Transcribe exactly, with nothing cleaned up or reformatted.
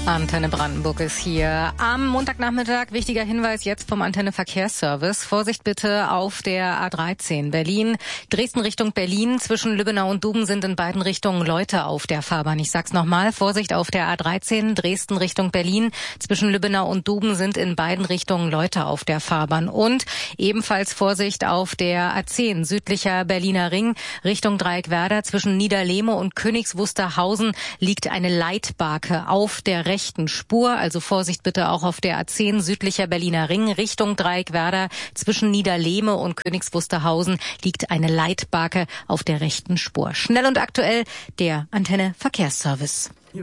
Antenne Brandenburg ist hier. Am Montagnachmittag wichtiger Hinweis jetzt vom Antenne Verkehrsservice. Vorsicht bitte auf der A dreizehn Berlin. Dresden Richtung Berlin. Zwischen Lübbenau und Duben sind in beiden Richtungen Leute auf der Fahrbahn. Ich sag's nochmal. Vorsicht auf der A dreizehn. Dresden Richtung Berlin. Zwischen Lübbenau und Duben sind in beiden Richtungen Leute auf der Fahrbahn. Und ebenfalls Vorsicht auf der A zehn. Südlicher Berliner Ring Richtung Dreieckwerder. Zwischen Niederlehme und Königs Wusterhausen liegt eine Leitbarke auf der rechten Spur, also Vorsicht bitte auch auf der A zehn südlicher Berliner Ring Richtung Dreieckwerder. Zwischen Niederlehme und Königs Wusterhausen liegt eine Leitbarke auf der rechten Spur. Schnell und aktuell der Antenne Verkehrsservice.